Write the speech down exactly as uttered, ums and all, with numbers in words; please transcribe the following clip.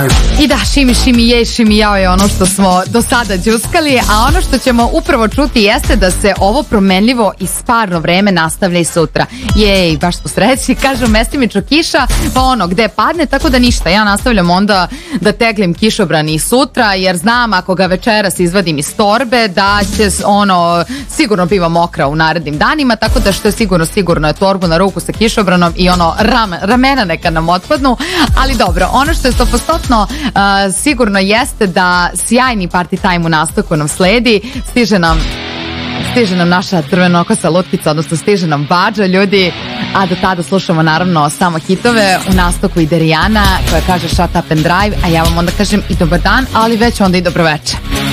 I da, šimi, šimi, jej, šimi, jao je ono što smo do sada džuskali, a ono što ćemo upravo čuti jeste da se ovo promenljivo i sparno vreme nastavlja i sutra. Jej, baš smo srećni, kažem, mestimično kiša, pa ono, gde padne, tako da ništa, ja nastavljam onda da teglim kišobran i sutra, jer znam ako ga večeras izvadim iz torbe, da će ono, sigurno biva mokra u narednim danima, tako da što je sigurno, sigurno je torbu na ruku sa kišobranom i ono, ram, ramena neka nam otpadnu, ali dobro, ono što je sto posto uh, sigurno jeste da sjajni party time u nastavku nam sledi, stiže nam stiže nam naša crvenokosa lutkica, odnosno stiže nam Badža, ljudi, a do tada slušamo naravno samo hitove, u nastavku i Derijana koja kaže shut up and drive, a ja vam onda kažem i dobar dan, ali već onda i dobro večer.